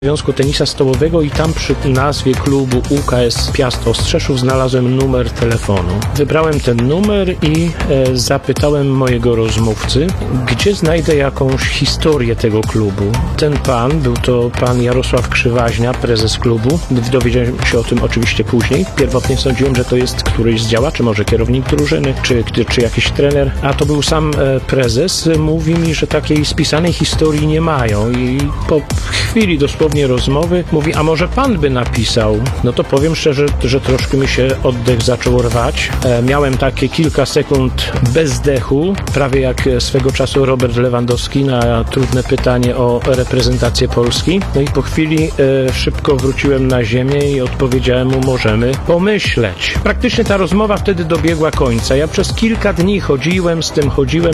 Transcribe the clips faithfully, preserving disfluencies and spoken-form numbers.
Związku Tenisa Stołowego i tam przy nazwie klubu U K S Piast Ostrzeszów znalazłem numer telefonu. Wybrałem ten numer i e, zapytałem mojego rozmówcy, gdzie znajdę jakąś historię tego klubu. Ten pan, był to pan Jarosław Krzywaźnia, prezes klubu. Dowiedziałem się o tym oczywiście później. Pierwotnie sądziłem, że to jest któryś z działaczy, może kierownik drużyny, czy, czy jakiś trener, a to był sam e, prezes. Mówi mi, że takiej spisanej historii nie mają i po chwili dosłownie rozmowy mówi, a może pan by napisał? No to powiem szczerze, że troszkę mi się oddech zaczął rwać. E, miałem takie kilka sekund bezdechu, prawie jak swego czasu Robert Lewandowski na trudne pytanie o reprezentację Polski. No i po chwili e, szybko wróciłem na ziemię i odpowiedziałem mu, możemy pomyśleć. Praktycznie ta rozmowa wtedy dobiegła końca. Ja przez kilka dni chodziłem z tym, chodziłem,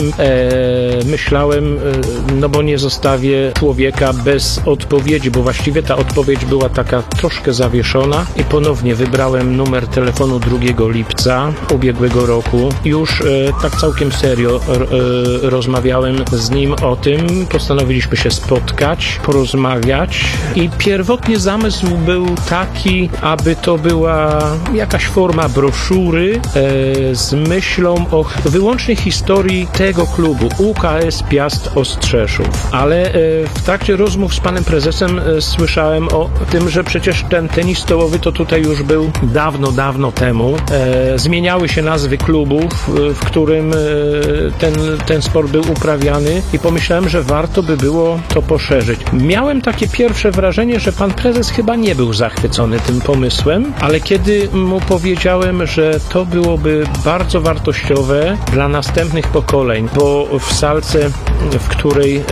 e, myślałem, e, no bo nie zostawię człowieka bez odpowiedzi, bo właściwie ta odpowiedź była taka troszkę zawieszona i ponownie wybrałem numer telefonu drugiego lipca ubiegłego roku. Już e, tak całkiem serio e, rozmawiałem z nim o tym. Postanowiliśmy się spotkać, porozmawiać i pierwotnie zamysł był taki, aby to była jakaś forma broszury e, z myślą o wyłącznie historii tego klubu U K S Piast Ostrzeszów. Ale e, w trakcie rozmów z panem prezesem e, słyszałem o tym, że przecież ten tenis stołowy to tutaj już był dawno, dawno temu. E, zmieniały się nazwy klubów, w którym e, ten, ten sport był uprawiany i pomyślałem, że warto by było to poszerzyć. Miałem takie pierwsze wrażenie, że pan prezes chyba nie był zachwycony tym pomysłem, ale kiedy mu powiedziałem, że to byłoby bardzo wartościowe dla następnych pokoleń, bo w salce, w której e,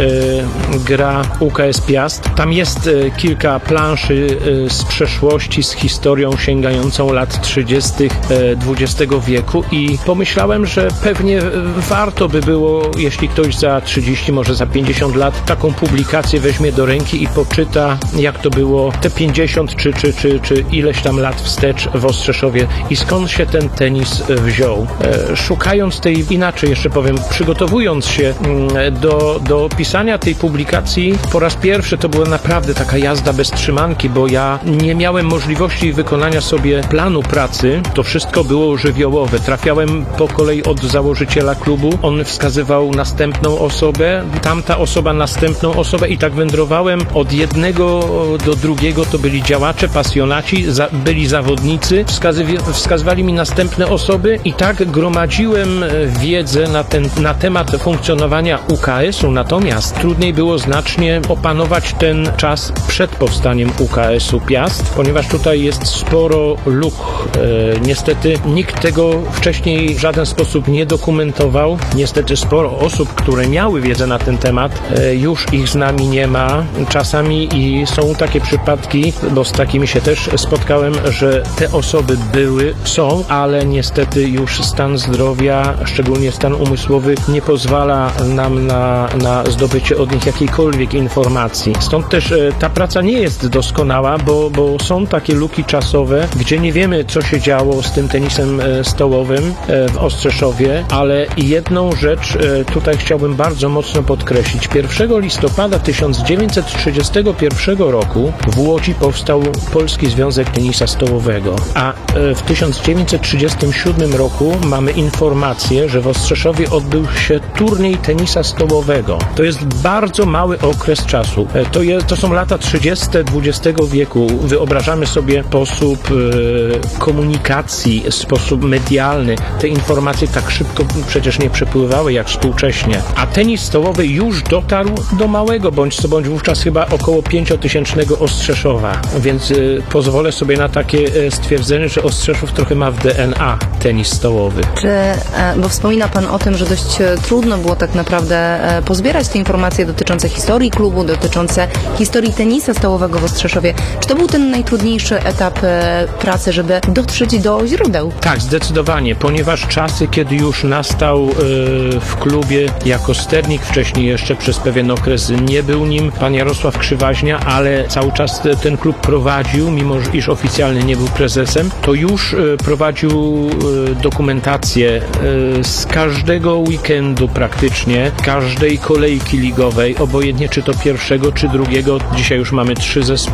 gra U K S Piast, tam jest e, kilka planszy e, z przeszłości, z historią sięgającą lat trzydziestych dwudziestego wieku i pomyślałem, że pewnie warto by było, jeśli ktoś za trzydzieści, może za pięćdziesiąt lat taką publikację weźmie do ręki i poczyta, jak to było te pięćdziesiąt czy, czy, czy, czy ileś tam lat wstecz w Ostrzeszowie i skąd się ten tenis wziął. E, szukając tej, inaczej jeszcze powiem, przygotowując się mm, do, do pisania tej publikacji, po raz pierwszy to była naprawdę taka jazda bez trzymanki, bo ja nie miałem możliwości wykonania sobie planu pracy. To wszystko było żywiołowe. Trafiałem po kolei od założyciela klubu. On wskazywał następną osobę, tamta osoba następną osobę i tak wędrowałem od jednego do drugiego. To byli działacze, pasjonaci, za, byli zawodnicy. Wskazywi- wskazywali mi następne osoby i tak gromadziłem wiedzę na, ten, na temat funkcjonowania U K S-u. Natomiast trudniej było znacznie opanować ten czas przed powstaniem U K S-u Piast, ponieważ tutaj jest sporo luk. E, niestety nikt tego wcześniej w żaden sposób nie dokumentował. Niestety sporo osób, które miały wiedzę na ten temat, e, już ich z nami nie ma. Czasami i są takie przypadki, bo z takimi się też spotkałem, że te osoby były, są, ale niestety już stan zdrowia, szczególnie stan umysłowy, nie pozwala nam na, na zdobycie od nich jakiejkolwiek informacji. Stąd też e, ta praca nie jest doskonała, bo, bo są takie luki czasowe, gdzie nie wiemy, co się działo z tym tenisem e, stołowym e, w Ostrzeszowie, ale jedną rzecz e, tutaj chciałbym bardzo mocno podkreślić. pierwszego listopada tysiąc dziewięćset trzydziestego pierwszego roku w Łodzi powstał Polski Związek Tenisa Stołowego, a e, w tysiąc dziewięćset trzydziestym siódmym roku mamy informację, że w Ostrzeszowie odbył się turniej tenisa stołowego. To jest bardzo mały okres czasu. E, to, jest, to są lata trzydzieste dwudziestego wieku. Wyobrażamy sobie sposób e, komunikacji, sposób medialny. Te informacje tak szybko przecież nie przepływały jak współcześnie. A tenis stołowy już dotarł do małego, bądź co bądź wówczas chyba około pięciotysięcznego Ostrzeszowa. Więc e, pozwolę sobie na takie e, stwierdzenie, że Ostrzeszów trochę ma w D N A tenis stołowy. Czy, e, bo wspomina pan o tym, że dość trudno było tak naprawdę e, pozbierać te informacje dotyczące historii klubu, dotyczące historii tenisa stołowego w Ostrzeszowie. Czy to był ten najtrudniejszy etap e, pracy, żeby dotrzeć do źródeł? Tak, zdecydowanie, ponieważ czasy, kiedy już nastał e, w klubie jako sternik, wcześniej jeszcze przez pewien okres nie był nim pan Jarosław Krzywaźnia, ale cały czas te, ten klub prowadził, mimo iż oficjalnie nie był prezesem, to już e, prowadził e, dokumentację e, z każdego weekendu praktycznie, każdej kolejki ligowej, obojętnie czy to pierwszego, czy drugiego. Dzisiaj już mamy trzy zespoły.